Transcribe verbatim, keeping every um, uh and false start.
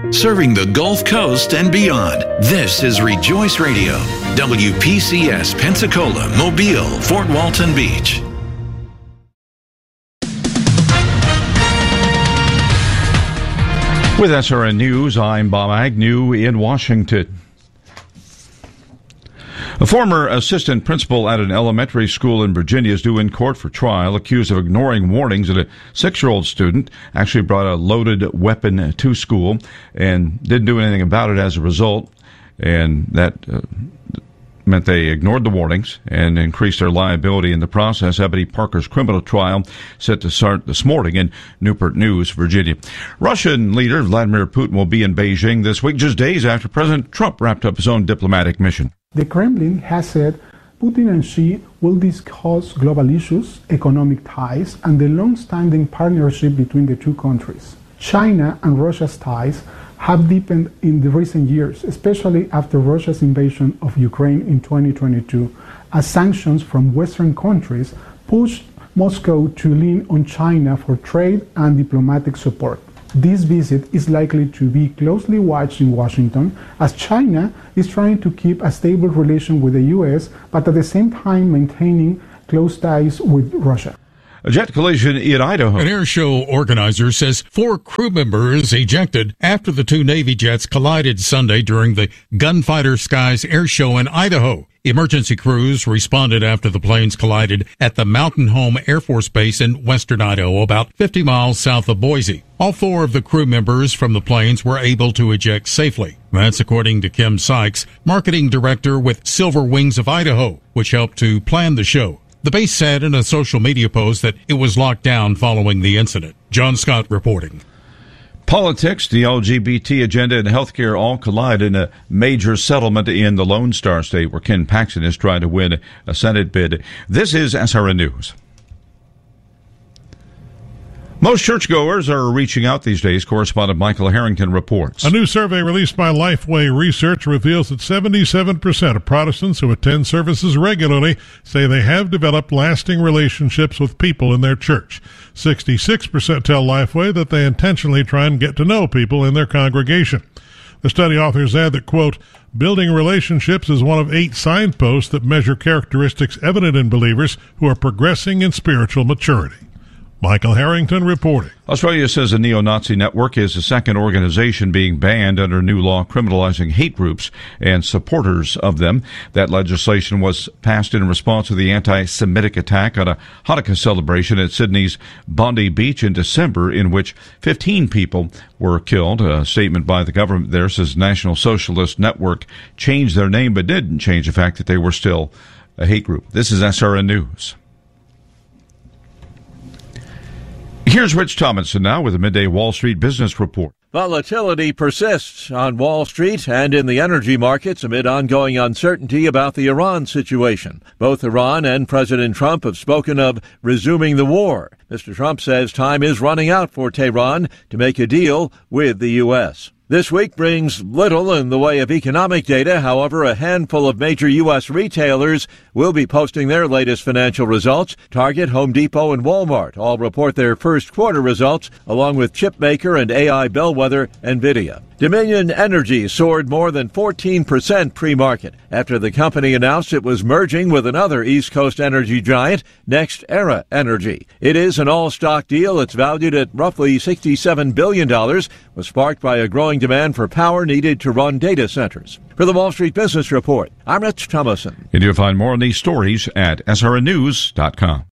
Serving the Gulf Coast and beyond, this is Rejoice Radio, W P C S Pensacola, Mobile, Fort Walton Beach. With S R N News, I'm Bob Agnew in Washington. A former assistant principal at an elementary school in Virginia is due in court for trial, accused of ignoring warnings that a six-year-old student actually brought a loaded weapon to school and didn't do anything about it as a result. And that uh, meant they ignored the warnings and increased their liability in the process. Ebony Parker's criminal trial set to start this morning in Newport News, Virginia. Russian leader Vladimir Putin will be in Beijing this week, just days after President Trump wrapped up his own diplomatic mission. The Kremlin has said Putin and Xi will discuss global issues, economic ties, and the long-standing partnership between the two countries. China and Russia's ties have deepened in the recent years, especially after Russia's invasion of Ukraine in twenty twenty-two, as sanctions from Western countries pushed Moscow to lean on China for trade and diplomatic support. This visit is likely to be closely watched in Washington, as China is trying to keep a stable relation with the U S, but at the same time maintaining close ties with Russia. A jet collision in Idaho. An air show organizer says four crew members ejected after the two Navy jets collided Sunday during the Gunfighter Skies air show in Idaho. Emergency crews responded after the planes collided at the Mountain Home Air Force Base in western Idaho, about fifty miles south of Boise. All four of the crew members from the planes were able to eject safely. That's according to Kim Sykes, marketing director with Silver Wings of Idaho, which helped to plan the show. The base said in a social media post that it was locked down following the incident. John Scott reporting. Politics, the L G B T agenda, and healthcare all collide in a major settlement in the Lone Star State, where Ken Paxton is trying to win a Senate bid. This is S R N News. Most churchgoers are reaching out these days, correspondent Michael Harrington reports. A new survey released by Lifeway Research reveals that seventy-seven percent of Protestants who attend services regularly say they have developed lasting relationships with people in their church. sixty-six percent tell Lifeway that they intentionally try and get to know people in their congregation. The study authors add that, quote, building relationships is one of eight signposts that measure characteristics evident in believers who are progressing in spiritual maturity. Michael Harrington reporting. Australia says a neo-Nazi network is the second organization being banned under new law criminalizing hate groups and supporters of them. That legislation was passed in response to the anti-Semitic attack on a Hanukkah celebration at Sydney's Bondi Beach in December, in which fifteen people were killed. A statement by the government there says National Socialist Network changed their name but didn't change the fact that they were still a hate group. This is S R N News. Here's Rich Tomlinson now with a midday Wall Street business report. Volatility persists on Wall Street and in the energy markets amid ongoing uncertainty about the Iran situation. Both Iran and President Trump have spoken of resuming the war. Mister Trump says time is running out for Tehran to make a deal with the U S. This week brings little in the way of economic data. However, a handful of major U S retailers will be posting their latest financial results. Target, Home Depot, and Walmart all report their first quarter results, along with chipmaker and A I bellwether NVIDIA. Dominion Energy soared more than fourteen percent pre-market after the company announced it was merging with another East Coast energy giant, NextEra Energy. It is an all-stock deal. It's valued at roughly sixty-seven billion dollars, was sparked by a growing demand for power needed to run data centers. For the Wall Street Business Report, I'm Rich Thomason. And you'll find more on these stories at S R N news dot com.